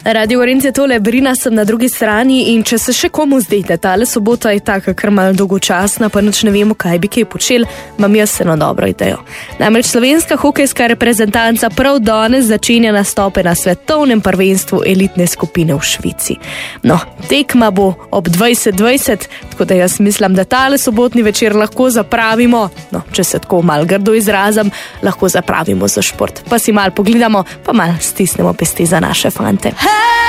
Radio Gorenje, tole Brina sem na drugi strani in če se še komu zdi, da tale sobota je taka kar malo dolgočasna, pa nič ne vemo, kaj bi kaj počeli, imam jaz eno dobro idejo. Namreč slovenska hokejska reprezentanca prav danes začenja nastope na svetovnem prvenstvu elitne skupine v Švici. No, tekma bo ob 20:20, tako da jaz mislim, da tale sobotni večer lahko zapravimo, no, če se tako malo grdo izrazim, lahko zapravimo za šport. Pa si malo pogledamo, pa malo stisnemo pesti za naše fante.